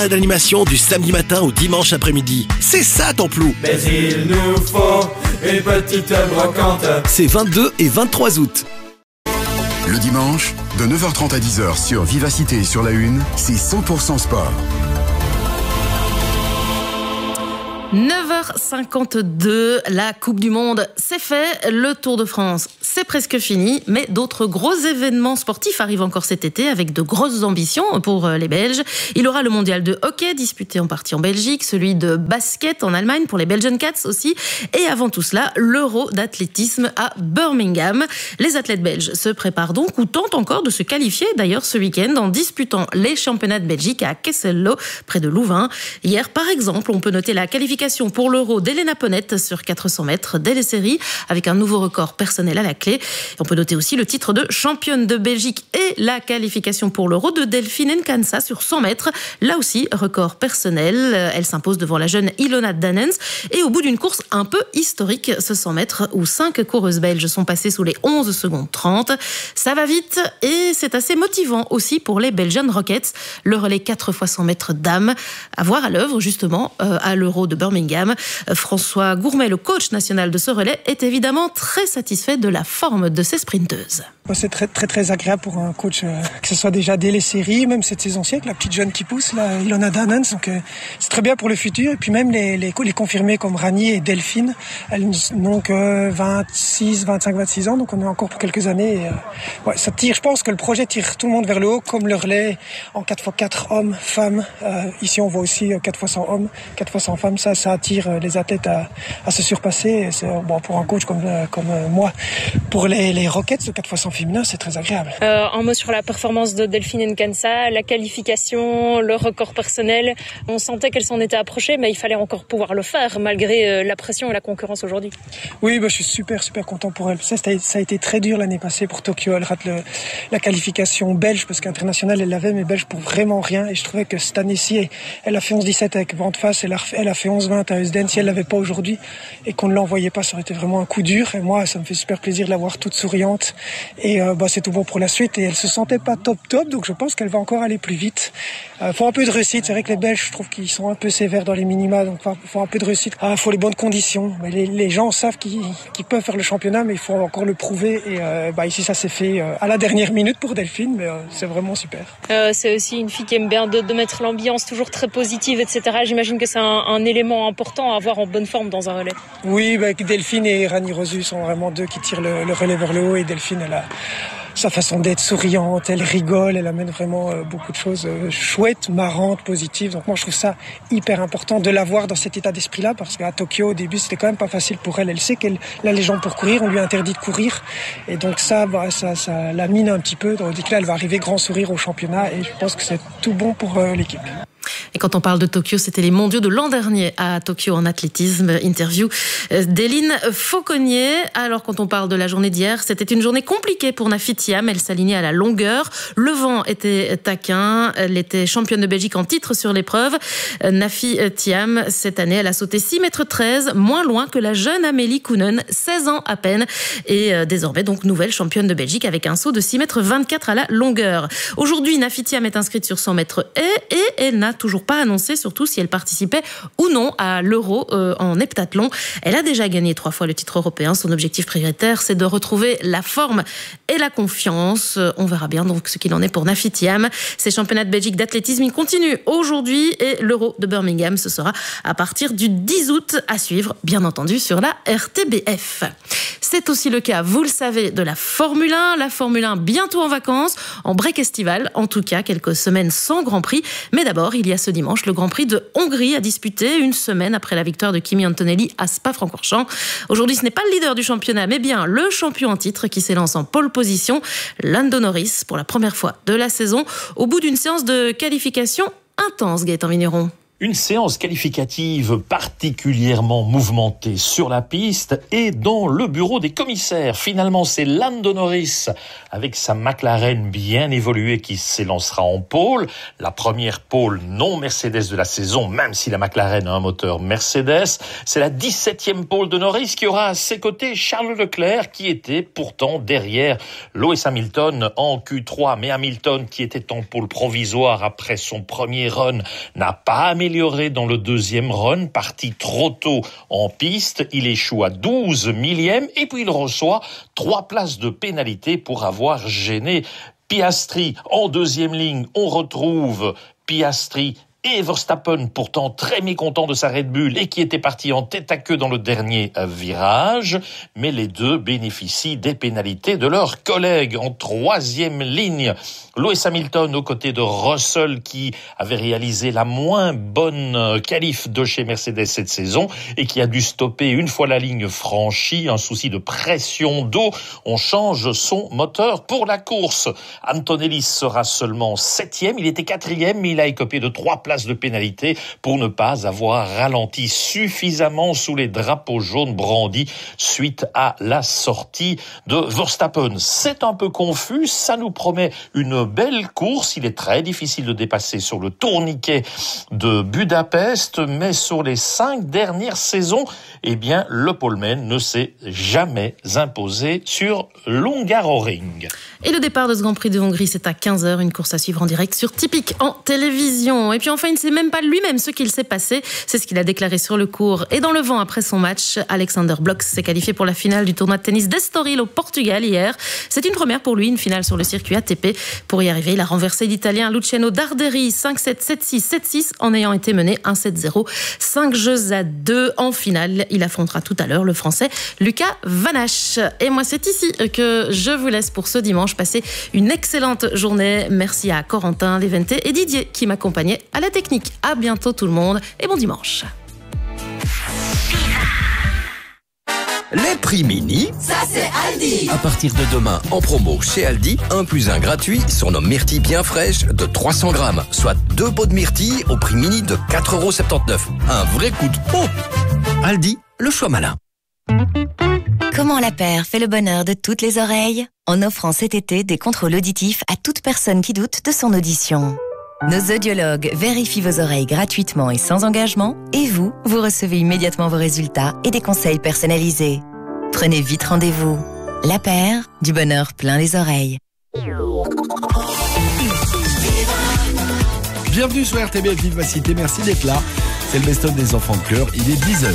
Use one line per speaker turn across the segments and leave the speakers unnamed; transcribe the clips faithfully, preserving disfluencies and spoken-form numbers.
D'animation du samedi matin au dimanche après-midi. C'est ça Templou.
Mais il nous faut une petite brocante.
C'est vingt-deux et vingt-trois août.
Le dimanche, de neuf heures trente à dix heures sur Vivacité et sur La Une, c'est cent pour cent sport.
neuf heures cinquante-deux, la Coupe du Monde, c'est fait. Le Tour de France, c'est presque fini. Mais d'autres gros événements sportifs arrivent encore cet été avec de grosses ambitions pour les Belges. Il y aura le mondial de hockey disputé en partie en Belgique, celui de basket en Allemagne pour les Belgian Cats aussi. Et avant tout cela, l'Euro d'athlétisme à Birmingham. Les athlètes belges se préparent donc ou tentent encore de se qualifier d'ailleurs ce week-end en disputant les championnats de Belgique à Kesselo, près de Louvain. Hier, par exemple, on peut noter la qualification pour l'Euro d'Elena Ponette sur quatre cents mètres dès les séries avec un nouveau record personnel à la clé. On peut noter aussi le titre de championne de Belgique et la qualification pour l'Euro de Delphine Nkansa sur cent mètres. Là aussi, record personnel. Elle s'impose devant la jeune Ilona Danens. Et au bout d'une course un peu historique, ce cent mètres où cinq coureuses belges sont passées sous les onze secondes trente. Ça va vite et c'est assez motivant aussi pour les Belgian Rockets. Le relais quatre fois cent mètres dames à voir à l'œuvre justement euh, à l'Euro de Birmingham. François Gourmet, le coach national de ce relais, est évidemment très satisfait de la forme de ses sprinteuses.
C'est très très très agréable pour un coach euh, que ce soit déjà dès les séries, même cette saison-ci avec la petite jeune qui pousse, là, Ilona Danens. Donc euh, c'est très bien pour le futur. Et puis même les, les, les confirmés comme Rani et Delphine, elles n'ont que vingt-six, vingt-cinq, vingt-six ans, donc on est encore pour quelques années. Et, euh, ouais, ça tire. Je pense que le projet tire tout le monde vers le haut, comme le relais en quatre fois quatre hommes, femmes. Euh, ici on voit aussi quatre fois cent hommes, quatre fois cent femmes. Ça, ça attire les athlètes à, à se surpasser. Et c'est, bon, pour un coach comme, comme moi, pour les, les Rockets, le quatre fois cent féminin, c'est très agréable.
Euh, un mot sur la performance de Delphine Nkansa, la qualification, le record personnel. On sentait qu'elle s'en était approchée, mais il fallait encore pouvoir le faire malgré la pression et la concurrence aujourd'hui.
Oui, bah, je suis super, super content pour elle. Ça, ça a été très dur l'année passée pour Tokyo. Elle rate le, la qualification belge parce qu'internationale, elle l'avait, mais belge pour vraiment rien. Et je trouvais que cette année-ci, elle a fait onze dix-sept avec Ventefas, elle a, elle a fait onze vingt à Eusden. Si elle l'avait pas aujourd'hui et qu'on ne l'envoyait pas, ça aurait été vraiment un coup dur. Et moi, ça me fait super plaisir de la voir toute souriante. Et euh, bah, c'est tout bon pour la suite. Et elle se sentait pas top top, donc je pense qu'elle va encore aller plus vite. Il euh, faut un peu de réussite. C'est vrai que les Belges, je trouve qu'ils sont un peu sévères dans les minima, donc il faut un peu de réussite. Il ah, faut les bonnes conditions. Mais les, les gens savent qu'ils, qu'ils peuvent faire le championnat, mais il faut encore le prouver. Et euh, bah, ici, ça s'est fait euh, à la dernière minute pour Delphine, mais euh, c'est vraiment super.
Euh, c'est aussi une fille qui aime bien de, de mettre l'ambiance toujours très positive, et cetera. J'imagine que c'est un, un élément important à avoir en bonne forme dans un relais.
Oui, bah, Delphine et Rani Rosu sont vraiment deux qui tirent le, le relais vers le haut, et Delphine, elle a sa façon d'être souriante, elle rigole, elle amène vraiment euh, beaucoup de choses euh, chouettes, marrantes, positives. Donc moi je trouve ça hyper important de la voir dans cet état d'esprit-là, parce qu'à Tokyo au début c'était quand même pas facile pour elle. Elle sait qu'elle a les jambes pour courir, on lui a interdit de courir, et donc ça, bah, ça, ça la mine un petit peu. Donc là elle va arriver grand sourire au championnat, et je pense que c'est tout bon pour euh, l'équipe.
Et quand on parle de Tokyo, c'était les mondiaux de l'an dernier à Tokyo en athlétisme. Interview d'Éline Fauconnier. Alors quand on parle de la journée d'hier, c'était une journée compliquée pour Nafi Thiam. Elle s'alignait à la longueur. Le vent était taquin. Elle était championne de Belgique en titre sur l'épreuve. Nafi Thiam, cette année, elle a sauté six mètres treize, moins loin que la jeune Amélie Kounen, seize ans à peine. Et désormais, donc, nouvelle championne de Belgique avec un saut de six mètres vingt-quatre à la longueur. Aujourd'hui, Nafi Thiam est inscrite sur cent mètres haies et elle n'a toujours pas annoncé surtout si elle participait ou non à l'Euro euh, en heptathlon. Elle a déjà gagné trois fois le titre européen. Son objectif prioritaire, c'est de retrouver la forme et la confiance. On verra bien donc ce qu'il en est pour Nafi Thiam. Ces championnats de Belgique d'athlétisme, ils continuent aujourd'hui et l'Euro de Birmingham, ce sera à partir du dix août, à suivre bien entendu sur la R T B F. C'est aussi le cas, vous le savez, de la Formule un. La Formule un bientôt en vacances, en break estival, en tout cas quelques semaines sans Grand Prix. Mais d'abord, il y a ce dimanche le Grand Prix de Hongrie à disputer, une semaine après la victoire de Kimi Antonelli à Spa-Francorchamps. Aujourd'hui, ce n'est pas le leader du championnat, mais bien le champion en titre qui s'élance en pole position, Lando Norris, pour la première fois de la saison, au bout d'une séance de qualification intense, Gaëtan Vigneron.
Une séance qualificative particulièrement mouvementée sur la piste et dans le bureau des commissaires. Finalement, c'est Lando Norris avec sa McLaren bien évoluée qui s'élancera en pole. La première pole non Mercedes de la saison, même si la McLaren a un moteur Mercedes. C'est la dix-septième pole de Norris qui aura à ses côtés Charles Leclerc qui était pourtant derrière Lewis Hamilton en Q trois. Mais Hamilton, qui était en pole provisoire après son premier run, n'a pas amélioré dans le deuxième run, parti trop tôt en piste. Il échoue à douze millièmes et puis il reçoit trois places de pénalité pour avoir gêné Piastri. En deuxième ligne, on retrouve Piastri et Verstappen, pourtant très mécontent de sa Red Bull et qui était parti en tête à queue dans le dernier virage. Mais les deux bénéficient des pénalités de leurs collègues. En troisième ligne, Lewis Hamilton aux côtés de Russell qui avait réalisé la moins bonne qualif de chez Mercedes cette saison et qui a dû stopper une fois la ligne franchie. Un souci de pression d'eau. On change son moteur pour la course. Antonelli sera seulement septième. Il était quatrième, mais il a écopé de trois places de pénalité pour ne pas avoir ralenti suffisamment sous les drapeaux jaunes brandis suite à la sortie de Verstappen. C'est un peu confus, ça nous promet une belle course. Il est très difficile de dépasser sur le tourniquet de Budapest, mais sur les cinq dernières saisons, eh bien, le poleman ne s'est jamais imposé sur l'Hungaroring.
Et le départ de ce Grand Prix de Hongrie, c'est à quinze heures, une course à suivre en direct sur Tipic en télévision. Et puis enfin, il ne sait même pas lui-même ce qu'il s'est passé. C'est ce qu'il a déclaré sur le court et dans le vent après son match. Alexander Blok s'est qualifié pour la finale du tournoi de tennis d'Estoril au Portugal hier. C'est une première pour lui, une finale sur le circuit A T P. Pour y arriver, il a renversé l'Italien Luciano Darderi cinq sept, sept six, sept six en ayant été mené un sept zéro. cinq jeux à deux en finale. Il affrontera tout à l'heure le Français Lucas Vanache. Et moi, c'est ici que je vous laisse pour ce dimanche. Passez une excellente journée. Merci à Corentin Léventé et Didier qui m'accompagnaient à la technique. À bientôt tout le monde et bon dimanche.
Les prix mini,
ça c'est Aldi.
À partir de demain, en promo chez Aldi, un plus un gratuit sur nos myrtilles bien fraîches de trois cents grammes, soit deux pots de myrtilles au prix mini de quatre euros soixante-dix-neuf. Un vrai coup de peau. Aldi, le choix malin.
Comment La Paire fait le bonheur de toutes les oreilles en offrant cet été des contrôles auditifs à toute personne qui doute de son audition. Nos audiologues vérifient vos oreilles gratuitement et sans engagement et vous, vous recevez immédiatement vos résultats et des conseils personnalisés. Prenez vite rendez-vous. La Paire, du bonheur plein les oreilles.
Bienvenue sur R T B F Vivacité, merci d'être là. C'est le best-of des enfants de cœur, il est dix heures.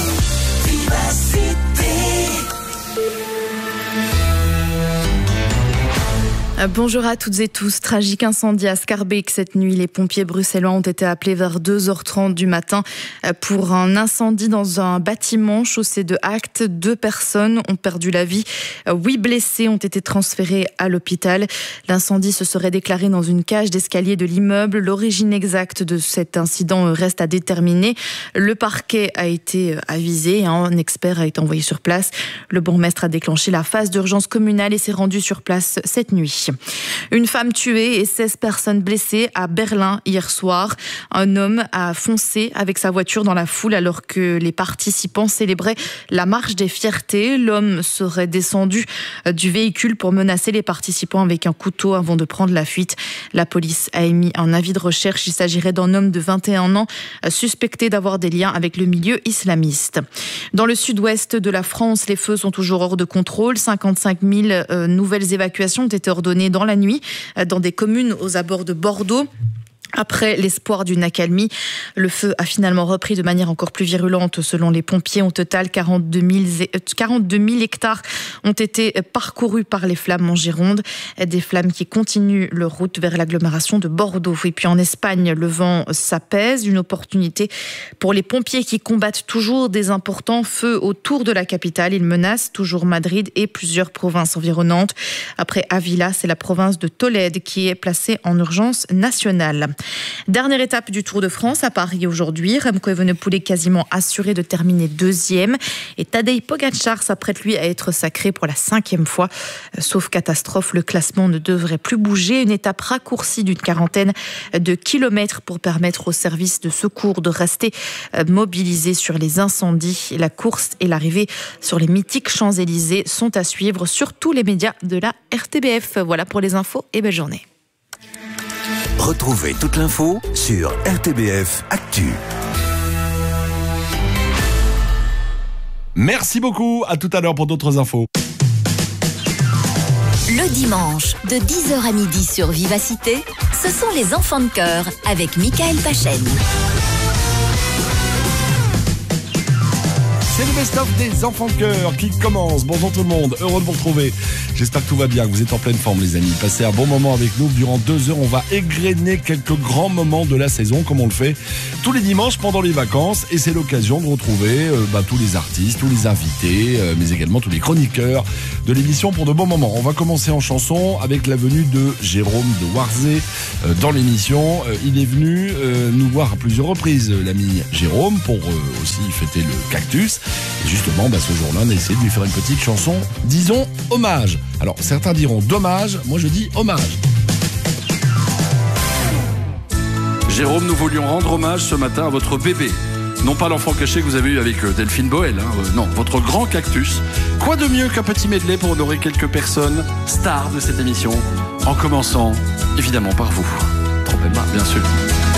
Bonjour à toutes et tous. Tragique incendie à Schaerbeek cette nuit. Les pompiers bruxellois ont été appelés vers deux heures trente du matin pour un incendie dans un bâtiment chaussée de Act. Deux personnes ont perdu la vie. Huit blessés ont été transférés à l'hôpital. L'incendie se serait déclaré dans une cage d'escalier de l'immeuble. L'origine exacte de cet incident reste à déterminer. Le parquet a été avisé. Un expert a été envoyé sur place. Le bourgmestre a déclenché la phase d'urgence communale et s'est rendu sur place cette nuit. Une femme tuée et seize personnes blessées à Berlin hier soir. Un homme a foncé avec sa voiture dans la foule alors que les participants célébraient la marche des fiertés. L'homme serait descendu du véhicule pour menacer les participants avec un couteau avant de prendre la fuite. La police a émis un avis de recherche. Il s'agirait d'un homme de vingt et un ans suspecté d'avoir des liens avec le milieu islamiste. Dans le sud-ouest de la France, les feux sont toujours hors de contrôle. cinquante-cinq mille nouvelles évacuations ont été ordonnées dans la nuit dans des communes aux abords de Bordeaux. Après l'espoir d'une accalmie, le feu a finalement repris de manière encore plus virulente. Selon les pompiers, au total, quarante-deux mille hectares ont été parcourus par les flammes en Gironde. Des flammes qui continuent leur route vers l'agglomération de Bordeaux. Et puis en Espagne, le vent s'apaise. Une opportunité pour les pompiers qui combattent toujours des importants feux autour de la capitale. Ils menacent toujours Madrid et plusieurs provinces environnantes. Après Avila, c'est la province de Tolède qui est placée en urgence nationale. Dernière étape du Tour de France à Paris aujourd'hui. Remco Evenepoel est quasiment assuré de terminer deuxième. Et Tadej Pogačar s'apprête lui à être sacré pour la cinquième fois. Sauf catastrophe, le classement ne devrait plus bouger. Une étape raccourcie d'une quarantaine de kilomètres pour permettre aux services de secours de rester mobilisés sur les incendies. La course et l'arrivée sur les mythiques Champs-Élysées sont à suivre sur tous les médias de la R T B F. Voilà pour les infos et belle journée.
Retrouvez toute l'info sur R T B F Actu.
Merci beaucoup, à tout à l'heure pour d'autres infos.
Le dimanche, de dix heures à midi sur Vivacité, ce sont les enfants de cœur avec Michael Pachen.
C'est le best-of des enfants de cœur qui commence. Bonjour tout le monde, heureux de vous retrouver. J'espère que tout va bien, que vous êtes en pleine forme les amis. Passez un bon moment avec nous. Durant deux heures, on va égrener quelques grands moments de la saison, comme on le fait tous les dimanches pendant les vacances. Et c'est l'occasion de retrouver euh, bah, tous les artistes, tous les invités, euh, mais également tous les chroniqueurs de l'émission pour de bons moments. On va commencer en chanson avec la venue de Jérôme de Warzé euh, dans l'émission. Euh, il est venu euh, nous voir à plusieurs reprises, euh, l'ami Jérôme, pour euh, aussi fêter le cactus. Et justement, bah, ce jour-là, on a essayé de lui faire une petite chanson, disons, hommage. Alors, certains diront dommage, moi je dis hommage.
Jérôme, nous voulions rendre hommage ce matin à votre bébé. Non pas l'enfant caché que vous avez eu avec Delphine Boel, hein, euh, non, votre grand cactus. Quoi de mieux qu'un petit medley pour honorer quelques personnes stars de cette émission, en commençant évidemment par vous. Trompez-moi, bien sûr.